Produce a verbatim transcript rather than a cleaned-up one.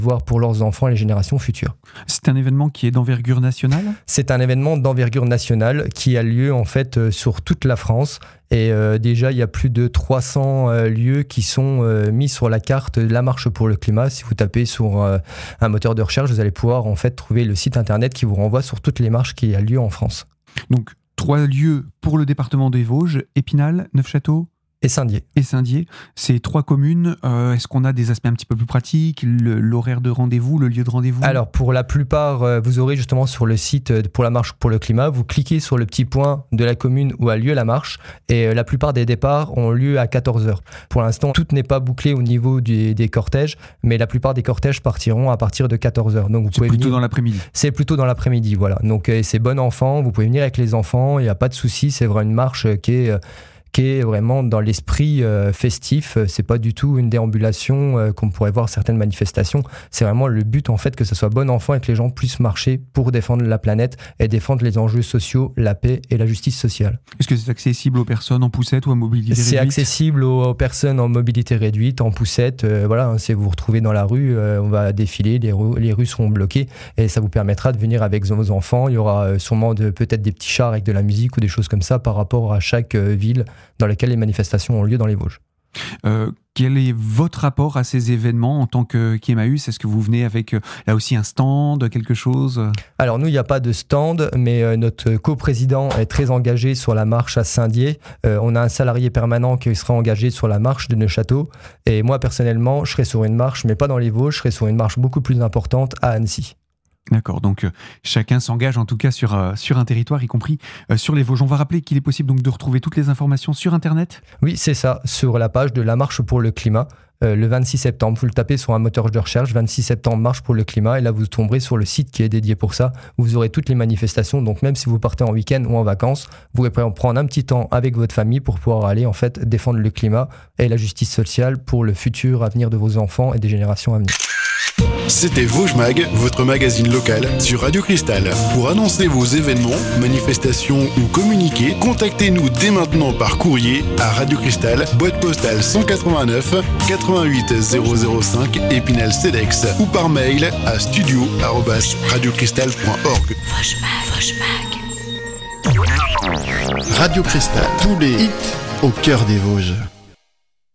voire pour leurs enfants et les générations futures. C'est un événement qui est d'envergure nationale ? C'est un événement d'envergure nationale qui a lieu en fait euh, sur toute la France. Et euh, déjà, il y a plus de trois cents euh, lieux qui sont euh, mis sur la carte de la marche pour le climat. Si vous tapez sur euh, un moteur de recherche, vous allez pouvoir en fait trouver le site internet qui vous renvoie sur toutes les marches qui a lieu en France. Donc, trois lieux pour le département des Vosges, Épinal, Neufchâteau et Saint-Dié. Et Saint-Dié. Ces trois communes, euh, est-ce qu'on a des aspects un petit peu plus pratiques, le, l'horaire de rendez-vous, le lieu de rendez-vous ? Alors, pour la plupart, euh, vous aurez justement sur le site pour la marche pour le climat, vous cliquez sur le petit point de la commune où a lieu la marche et euh, la plupart des départs ont lieu à quatorze heures. Pour l'instant, tout n'est pas bouclé au niveau du, des cortèges, mais la plupart des cortèges partiront à partir de quatorze heures. Donc, vous c'est pouvez plutôt venir... dans l'après-midi. C'est plutôt dans l'après-midi, voilà. Donc, euh, c'est bon enfant, vous pouvez venir avec les enfants, il n'y a pas de souci, c'est vraiment une marche qui est... Euh, qui est vraiment dans l'esprit euh, festif. C'est pas du tout une déambulation euh, comme pourrait voir certaines manifestations. C'est vraiment le but en fait que ce soit bon enfant et que les gens puissent marcher pour défendre la planète et défendre les enjeux sociaux, la paix et la justice sociale. Est-ce que c'est accessible aux personnes en poussette ou à mobilité réduite ? C'est accessible aux, aux personnes en mobilité réduite, en poussette. Euh, voilà, hein, si vous vous retrouvez dans la rue, euh, on va défiler, les, ru- les rues seront bloquées et ça vous permettra de venir avec vos enfants. Il y aura euh, sûrement de, peut-être des petits chars avec de la musique ou des choses comme ça par rapport à chaque euh, ville dans laquelle les manifestations ont lieu dans les Vosges. Euh, quel est votre rapport à ces événements en tant que qu'Emmaüs ? Est-ce que vous venez avec euh, là aussi un stand, quelque chose ? Alors nous, il n'y a pas de stand, mais euh, notre coprésident est très engagé sur la marche à Saint-Dié. Euh, on a un salarié permanent qui sera engagé sur la marche de Neufchâteau. Et moi, personnellement, je serai sur une marche, mais pas dans les Vosges, je serai sur une marche beaucoup plus importante à Annecy. D'accord, donc euh, chacun s'engage en tout cas sur, euh, sur un territoire, y compris euh, sur les Vosges. On va rappeler qu'il est possible donc de retrouver toutes les informations sur Internet ? Oui, c'est ça, sur la page de la marche pour le climat, euh, le vingt-six septembre. Vous le tapez sur un moteur de recherche, vingt-six septembre, marche pour le climat, et là vous tomberez sur le site qui est dédié pour ça. Vous aurez toutes les manifestations, donc même si vous partez en week-end ou en vacances, vous pouvez prendre un petit temps avec votre famille pour pouvoir aller en fait défendre le climat et la justice sociale pour le futur avenir de vos enfants et des générations à venir. C'était Vosges Mag, votre magazine local sur Radio Cristal. Pour annoncer vos événements, manifestations ou communiquer, contactez-nous dès maintenant par courrier à Radio Cristal, boîte postale cent quatre-vingt-neuf quatre-vingt-huit zéro zéro cinq Épinal Cedex ou par mail à studio arobase radiocristal point org. Radio Cristal, tous les hits au cœur des Vosges.